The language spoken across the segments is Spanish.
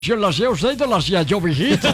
Yo la hacía usted y no la hacía yo, mijito.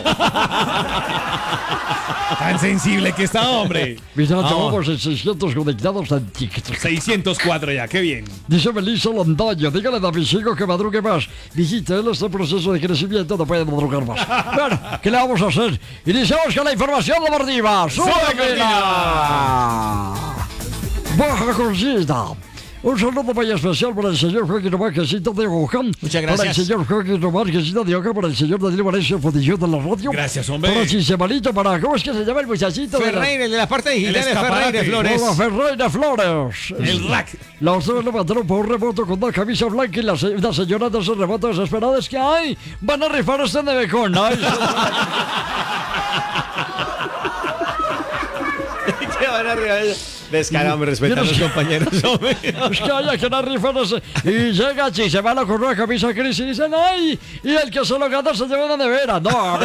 Tan sensible que está, hombre. Mira, llevamos en 600 conectados en TikTok. 604 ya, qué bien. Dice Melissa Londoño, dígale a mis hijos que madrugue más. Mijito, él está en proceso de crecimiento, no puede madrugar más. Bueno, ¿qué le vamos a hacer? Iniciamos con la información deportiva. ¡Súbela! Baja Cosita. Un saludo muy especial para el señor Joaquín Marquesito de Wuhan. Muchas gracias. Para el señor Joaquín Marquesito de Wuhan, para el señor Daniel Valencia, Fodillón de la radio. Gracias, hombre. Para Chisemalito, para, ¿cómo es que se llama el muchachito? Ferreira, el de la parte digital de Ferreira Flores. Para Ferreira Flores. El rack. La otra levantaron por un remoto con una camisa blanca y la señora de esos remotos desesperados que hay. Van a rifar este nevecón, ¿no? ¿Qué van a arribar? Descarado, me respetan los compañeros, hombre. Es que haya que no rifar ese. Y llega Chisemalo con una camisa gris y dicen, ¡ay! Y el que se lo gana se lleva una nevera. No,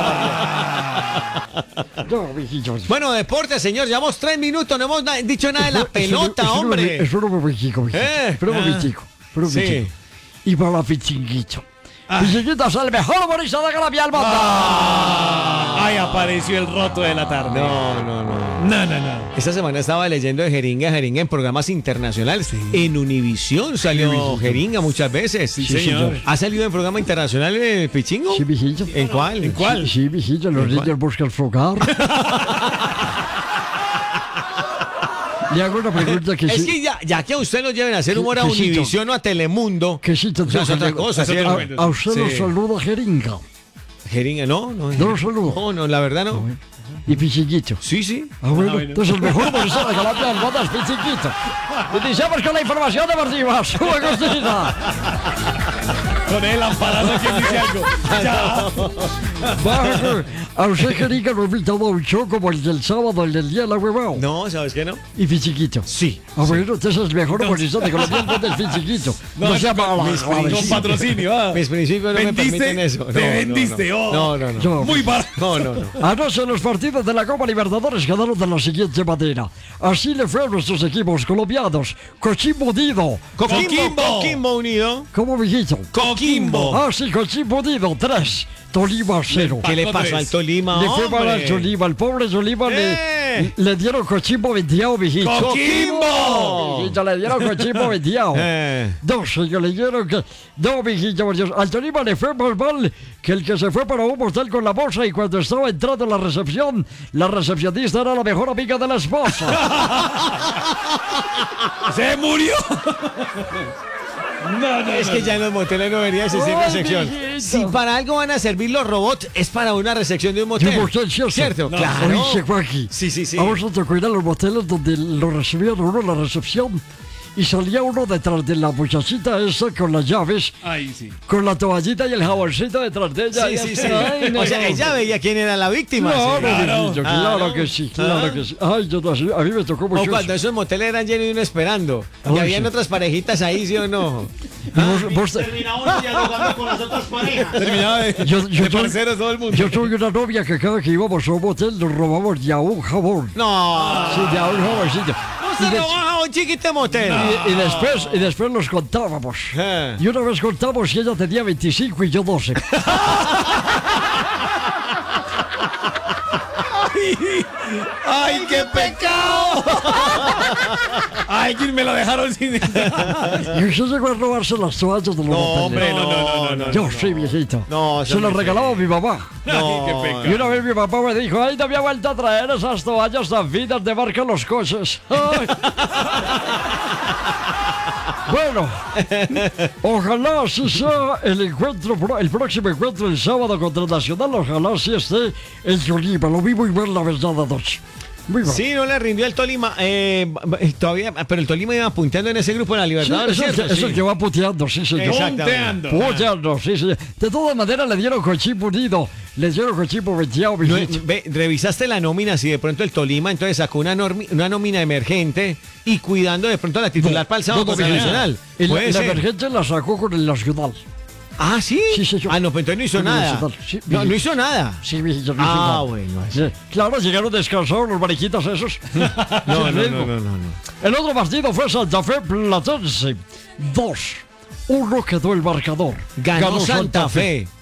no, mijillos. Bueno, deporte, señor. Llevamos 3 minutos, no hemos dicho nada de la pelota, hombre. Espera un momentico, mijito. Espera un momentico. Sí. Y para la Pichinguito. Pichinguito es el mejor humorista de Colombia del mundo. Ay, apareció el roto de la tarde. No. Esta semana estaba leyendo de Jeringa en programas internacionales. Sí. En Univisión salió Jeringa muchas veces. Sí, señor. ¿Ha salido en programa internacional el Pichingo? Sí, mijito. ¿En cuál? ¿En cuál? Sí, mijito, los niños buscan su hogar. Le hago una pregunta que es que ya que a usted lo lleven a hacer humor a Univisión o a Telemundo, que sí, o sea, es otra cosa. A usted lo saluda Jeringa. Jeringa, no. No lo saludo. No, la verdad no. Y Pichinguito. Sí. Bueno, entonces el mejor humorista de Colombia del mundo es Pichinguito. Iniciamos con la información deportiva. ¡Sube, Costina! Con el amparazo que dice algo. Ya. A usted, Jeringa, lo he invitado a un show como el del sábado, el del día de la huevada. No, ¿sabes qué no? Y Pichinguito. Sí. Bueno, entonces el mejor humorista de Colombia del mundo es Pichinguito. No se llama con patrocinio. Mis principios no me permiten eso. Te vendiste. No. Muy barato. No. Anoche los partidos de la Copa Libertadores quedaron de la siguiente manera. Así le fue a nuestros equipos colombianos. Coquimbo Unido. Coquimbo Unido. ¿Cómo, mijito? Coquimbo. Ah, sí, Coquimbo Unido, 3. Tolima 0. ¿Qué le pasó al Tolima, Le fue mal al Tolima. Al pobre Tolima le dieron Coquimbo vendiado, mijito. ¡Coquimbo! Mijito, le dieron Coquimbo vendiado. No, señor, le dieron que... No, mijito, por Dios. Al Tolima le fue más mal que el que se fue para un motel con la bolsa y cuando estaba entrando a la recepción, la recepcionista era la mejor amiga de la esposa. ¡Se murió! No, es que ya en los moteles no debería existir recepción. Si para algo van a servir los robots, es para una recepción de un motel. ¿Cierto? No, claro. Oye, Joaquín. Sí. Vamos a tocar a los moteles donde lo recibían uno en la recepción. Y salía uno detrás de la muchachita esa con las llaves. Ay, sí. Con la toallita y el jaboncito detrás de ella. Sí. O sea, ella veía quién era la víctima. Claro que sí. Ay, yo no sé, a mí me tocó mucho. O cuando esos moteles eran llenos y uno esperando. Y habían otras parejitas ahí, ¿sí o no? Terminamos dialogando con las otras parejas. Terminaba de parceros todo el mundo. Yo tuve una novia que cada que íbamos a un motel nos robamos ya un jabón. No. Sí, ya un jaboncito. Se robaba un chiquito motel. Y después nos contábamos. Y una vez contamos y ella tenía 25 y yo 12. ¡Ay, qué pecado! ¡Ay, que me lo dejaron sin... Y usted llegó a robarse las toallas de los moteles. No. Yo sí, viejito. No, se las regalaba a mi mamá. No. Qué pecado. Y una vez mi papá me dijo, ay, no había vuelto a traer esas toallas tan finas de marca Los Coches. Bueno, ojalá así sea el próximo encuentro el sábado contra el Nacional. Ojalá sí esté el Tolima. Lo vi muy bien la verdad anoche. Muy mal. Sí, no le rindió el Tolima todavía, pero el Tolima iba punteando en ese grupo de la Libertadores. Sí, es el que va puteando, sí, señor. Puteando, sí, señor. De todas maneras le dieron Coquimbo Unido. Le dieron Coquimbo venteado. Revisaste la nómina, si de pronto el Tolima entonces sacó una nómina emergente y cuidando de pronto a la titular para el sábado contra el Nacional. La emergente la sacó con el Nacional. ¿Ah, sí? Sí, señor. Ah, no, pues entonces no hizo nada. Sí, no hizo nada. Sí, no hizo nada. Bueno. Claro, llegaron descansados los mariquitas esos. No. El otro partido fue Santa Fe Platense. 2-1 quedó el marcador. Ganó Santa Fe.